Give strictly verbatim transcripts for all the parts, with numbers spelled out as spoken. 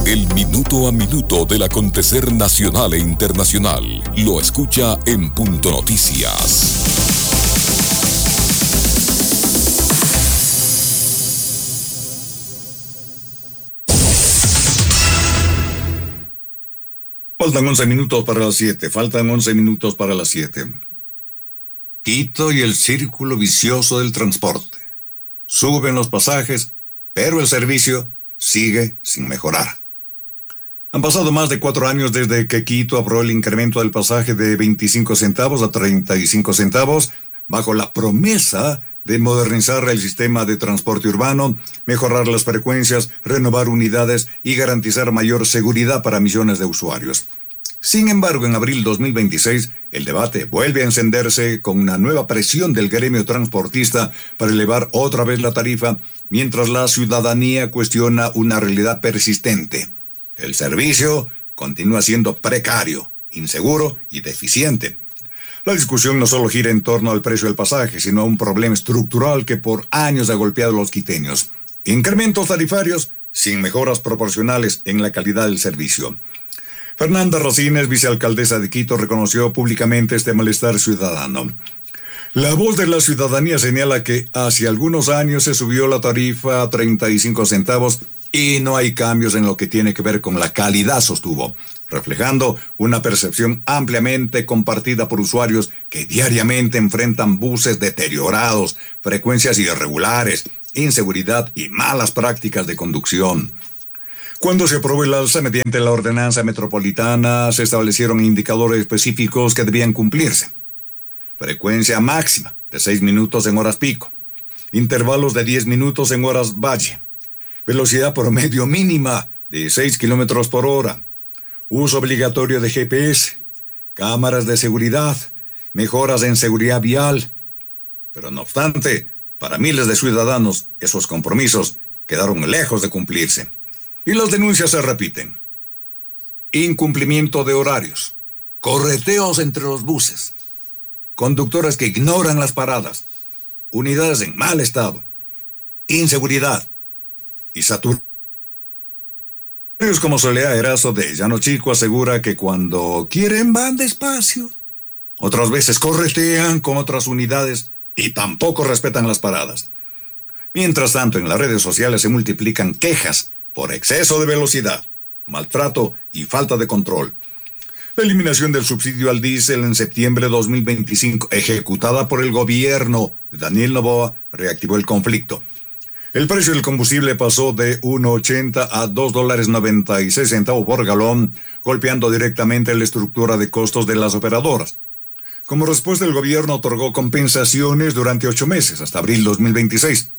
El minuto a minuto del acontecer nacional e internacional. Lo escucha en Punto Noticias. Faltan once minutos para las siete. Faltan once minutos para las siete. Quito y el círculo vicioso del transporte. Suben los pasajes, pero el servicio sigue sin mejorar. Han pasado más de cuatro años desde que Quito aprobó el incremento del pasaje de veinticinco centavos a treinta y cinco centavos, bajo la promesa de modernizar el sistema de transporte urbano, mejorar las frecuencias, renovar unidades y garantizar mayor seguridad para millones de usuarios. Sin embargo, en abril dos mil veintiséis, el debate vuelve a encenderse con una nueva presión del gremio transportista para elevar otra vez la tarifa, mientras la ciudadanía cuestiona una realidad persistente. El servicio continúa siendo precario, inseguro y deficiente. La discusión no solo gira en torno al precio del pasaje, sino a un problema estructural que por años ha golpeado a los quiteños. Incrementos tarifarios sin mejoras proporcionales en la calidad del servicio. Fernanda Racines, vicealcaldesa de Quito, reconoció públicamente este malestar ciudadano. La voz de la ciudadanía señala que hace algunos años se subió la tarifa a treinta y cinco centavos y no hay cambios en lo que tiene que ver con la calidad, sostuvo, reflejando una percepción ampliamente compartida por usuarios que diariamente enfrentan buses deteriorados, frecuencias irregulares, inseguridad y malas prácticas de conducción. Cuando se aprobó el alza mediante la ordenanza metropolitana, se establecieron indicadores específicos que debían cumplirse. Frecuencia máxima de seis minutos en horas pico, intervalos de diez minutos en horas valle, velocidad promedio mínima de seis kilómetros por hora, uso obligatorio de G P S, cámaras de seguridad, mejoras en seguridad vial. Pero no obstante, para miles de ciudadanos, esos compromisos quedaron lejos de cumplirse. Y las denuncias se repiten. Incumplimiento de horarios, correteos entre los buses, conductores que ignoran las paradas, unidades en mal estado, inseguridad y saturación. Como Soledad Erazo de Llano Chico asegura que cuando quieren van despacio. Otras veces corretean con otras unidades y tampoco respetan las paradas. Mientras tanto, en las redes sociales se multiplican quejas por exceso de velocidad, maltrato y falta de control. La eliminación del subsidio al diésel en septiembre de dos mil veinticinco, ejecutada por el gobierno de Daniel Noboa, reactivó el conflicto. El precio del combustible pasó de uno ochenta a dos dólares noventa y seis centavos por galón, golpeando directamente la estructura de costos de las operadoras. Como respuesta, el gobierno otorgó compensaciones durante ocho meses, hasta abril dos mil veintiséis.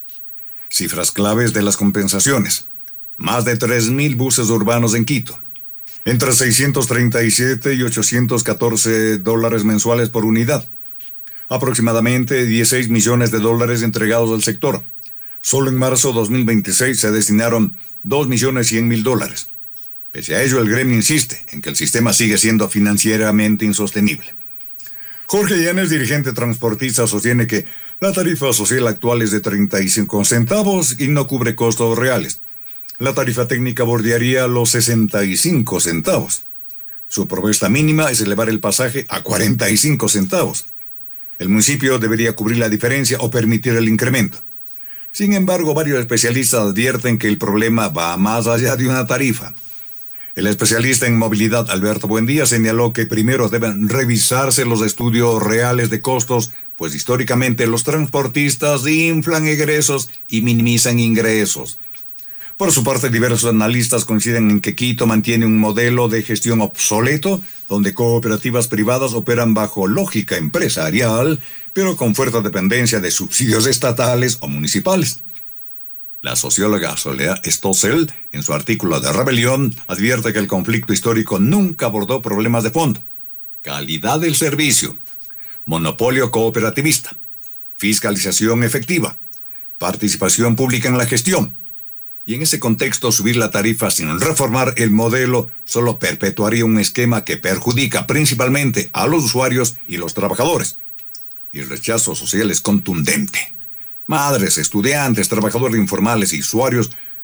Cifras claves de las compensaciones. Más de tres mil buses urbanos en Quito. Entre seiscientos treinta y siete y ochocientos catorce dólares mensuales por unidad. Aproximadamente dieciséis millones de dólares entregados al sector. Solo en marzo de dos mil veintiséis se destinaron dos millones cien mil dólares. Pese a ello, el gremio insiste en que el sistema sigue siendo financieramente insostenible. Jorge Llanes, dirigente transportista, sostiene que la tarifa social actual es de treinta y cinco centavos y no cubre costos reales. La tarifa técnica bordearía los sesenta y cinco centavos. Su propuesta mínima es elevar el pasaje a cuarenta y cinco centavos. El municipio debería cubrir la diferencia o permitir el incremento. Sin embargo, varios especialistas advierten que el problema va más allá de una tarifa. El especialista en movilidad Alberto Buendía señaló que primero deben revisarse los estudios reales de costos, pues históricamente los transportistas inflan egresos y minimizan ingresos. Por su parte, diversos analistas coinciden en que Quito mantiene un modelo de gestión obsoleto, donde cooperativas privadas operan bajo lógica empresarial, pero con fuerte dependencia de subsidios estatales o municipales. La socióloga Soledad Stossel, en su artículo de Rebelión, advierte que el conflicto histórico nunca abordó problemas de fondo: calidad del servicio, monopolio cooperativista, fiscalización efectiva, participación pública en la gestión. Y en ese contexto, subir la tarifa sin reformar el modelo solo perpetuaría un esquema que perjudica principalmente a los usuarios y los trabajadores. Y el rechazo social es contundente. Madres, estudiantes, trabajadores informales y usuarios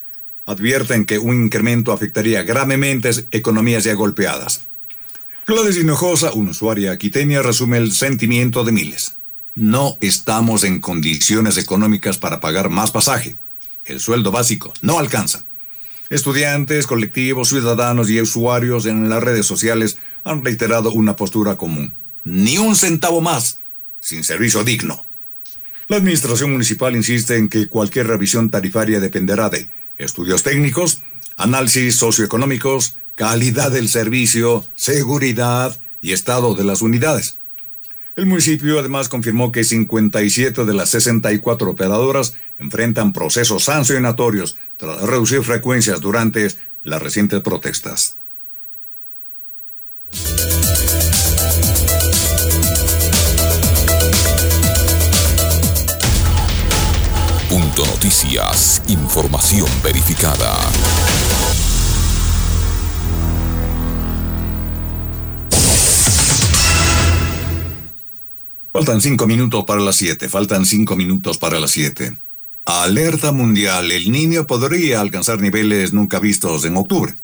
advierten que un incremento afectaría gravemente economías ya golpeadas. Gladys Hinojosa, una usuaria quiteña, resume el sentimiento de miles. No estamos en condiciones económicas para pagar más pasaje. El sueldo básico no alcanza. Estudiantes, colectivos, ciudadanos y usuarios en las redes sociales han reiterado una postura común. Ni un centavo más, sin servicio digno. La administración municipal insiste en que cualquier revisión tarifaria dependerá de estudios técnicos, análisis socioeconómicos, calidad del servicio, seguridad y estado de las unidades. El municipio además confirmó que cincuenta y siete de las sesenta y cuatro operadoras enfrentan procesos sancionatorios tras reducir frecuencias durante las recientes protestas. Punto Noticias, información verificada. Faltan cinco minutos para las siete, faltan cinco minutos para las siete. Alerta mundial, el Niño podría alcanzar niveles nunca vistos en octubre.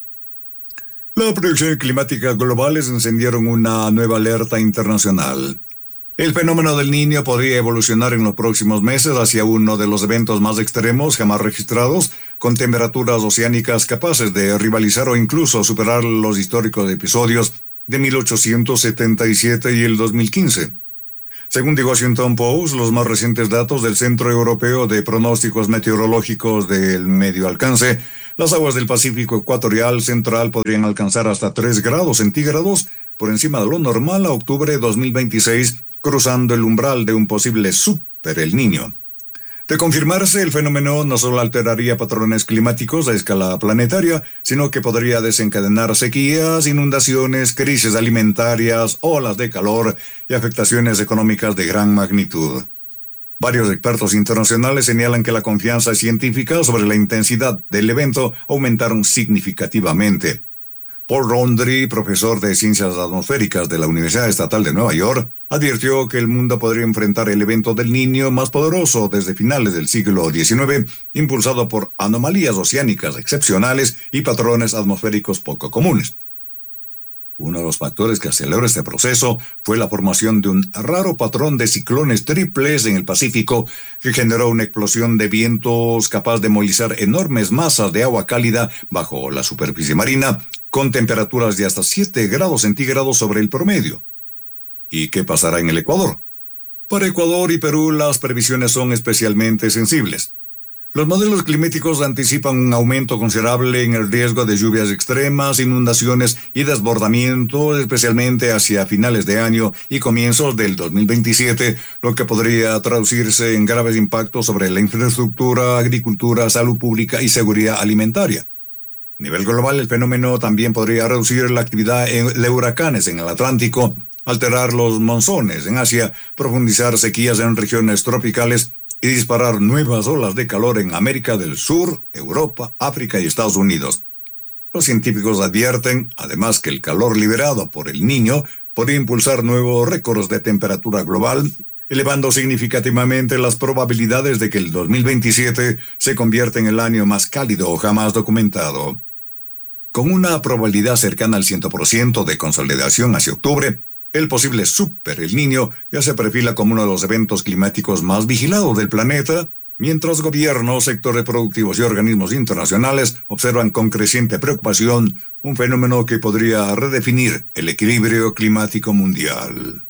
Las proyecciones climáticas globales encendieron una nueva alerta internacional. El fenómeno del Niño podría evolucionar en los próximos meses hacia uno de los eventos más extremos jamás registrados, con temperaturas oceánicas capaces de rivalizar o incluso superar los históricos episodios de mil ochocientos setenta y siete y el dos mil quince. Según The Washington Post, los más recientes datos del Centro Europeo de Pronósticos Meteorológicos del Medio Alcance, las aguas del Pacífico Ecuatorial Central podrían alcanzar hasta tres grados centígrados por encima de lo normal a octubre de dos mil veintiséis, cruzando el umbral de un posible super El Niño. De confirmarse, el fenómeno no solo alteraría patrones climáticos a escala planetaria, sino que podría desencadenar sequías, inundaciones, crisis alimentarias, olas de calor y afectaciones económicas de gran magnitud. Varios expertos internacionales señalan que la confianza científica sobre la intensidad del evento aumentaron significativamente. Paul Rondry, profesor de Ciencias Atmosféricas de la Universidad Estatal de Nueva York, advirtió que el mundo podría enfrentar el evento del Niño más poderoso desde finales del siglo diecinueve, impulsado por anomalías oceánicas excepcionales y patrones atmosféricos poco comunes. Uno de los factores que aceleró este proceso fue la formación de un raro patrón de ciclones triples en el Pacífico que generó una explosión de vientos capaz de movilizar enormes masas de agua cálida bajo la superficie marina, con temperaturas de hasta siete grados centígrados sobre el promedio. ¿Y qué pasará en el Ecuador? Para Ecuador y Perú las previsiones son especialmente sensibles. Los modelos climáticos anticipan un aumento considerable en el riesgo de lluvias extremas, inundaciones y desbordamiento, especialmente hacia finales de año y comienzos del dos mil veintisiete, lo que podría traducirse en graves impactos sobre la infraestructura, agricultura, salud pública y seguridad alimentaria. A nivel global, el fenómeno también podría reducir la actividad de huracanes en el Atlántico, alterar los monzones en Asia, profundizar sequías en regiones tropicales y disparar nuevas olas de calor en América del Sur, Europa, África y Estados Unidos. Los científicos advierten, además, que el calor liberado por el Niño podría impulsar nuevos récords de temperatura global, elevando significativamente las probabilidades de que el dos mil veintisiete se convierta en el año más cálido jamás documentado. Con una probabilidad cercana al cien por ciento de consolidación hacia octubre, el posible super El Niño ya se perfila como uno de los eventos climáticos más vigilados del planeta, mientras gobiernos, sectores productivos y organismos internacionales observan con creciente preocupación un fenómeno que podría redefinir el equilibrio climático mundial.